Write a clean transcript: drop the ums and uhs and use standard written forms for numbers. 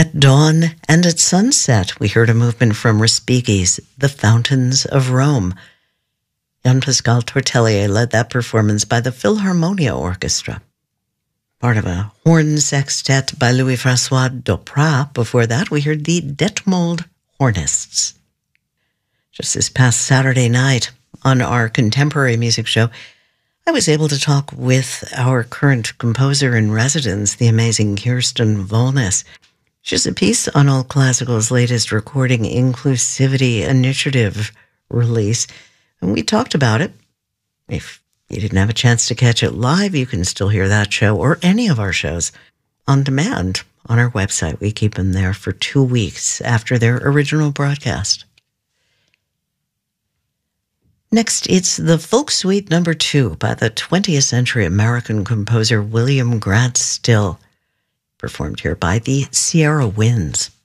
At dawn and at sunset, we heard a movement from Respighi's The Fountains of Rome. Jean-Pascal Tortelier led that performance by the Philharmonia Orchestra. Part of a horn sextet by Louis-François Doprat. Before that, we heard the Detmold Hornists. Just this past Saturday night, on our contemporary music show, I was able to talk with our current composer in residence, the amazing Kirsten Volness. She has a piece on All Classical's latest Recording Inclusivity Initiative release, and we talked about it. If you didn't have a chance to catch it live, you can still hear that show or any of our shows on demand on our website. We keep them there for 2 weeks after their original broadcast. Next, it's the Folk Suite No. 2 by the 20th century American composer William Grant Still, performed here by the Sierra Winds.